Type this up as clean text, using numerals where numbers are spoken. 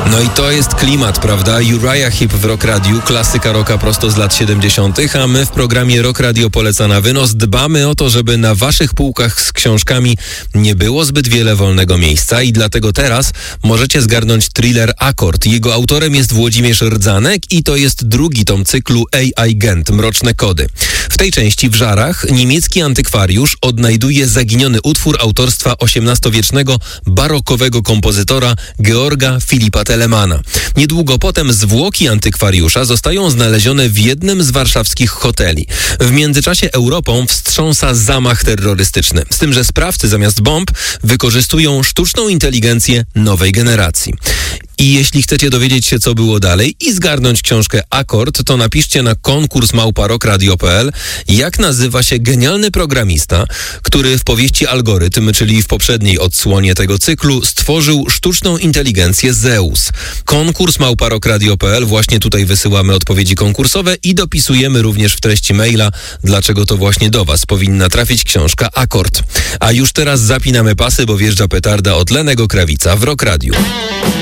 No i to jest klimat, prawda? Uriah Heep w Rock Radiu, klasyka rocka prosto z lat 70., a my w programie Rock Radio Poleca na wynos dbamy o to, żeby na waszych półkach z książkami nie było zbyt wiele wolnego miejsca i dlatego teraz możecie zgarnąć thriller Akord. Jego autorem jest Włodzimierz Rdzanek i to jest drugi tom cyklu AI Gent, Mroczne Kody. W tej części w Żarach niemiecki antykwariusz odnajduje zaginiony utwór autorstwa XVIII-wiecznego barokowego kompozytora Georga Filipa Telemana. Niedługo potem zwłoki antykwariusza zostają znalezione w jednym z warszawskich hoteli. W międzyczasie Europą wstrząsa zamach terrorystyczny, z tym, że sprawcy zamiast bomb wykorzystują sztuczną inteligencję nowej generacji. I jeśli chcecie dowiedzieć się, co było dalej i zgarnąć książkę Akord, to napiszcie na konkurs@rockradio.pl, jak nazywa się genialny programista, który w powieści Algorytm, czyli w poprzedniej odsłonie tego cyklu, stworzył sztuczną inteligencję Zeus. Konkurs@rockradio.pl, właśnie tutaj wysyłamy odpowiedzi konkursowe i dopisujemy również w treści maila, dlaczego to właśnie do was powinna trafić książka Akord. A już teraz zapinamy pasy, bo wjeżdża petarda od Lennego Krawica w Rock Radio.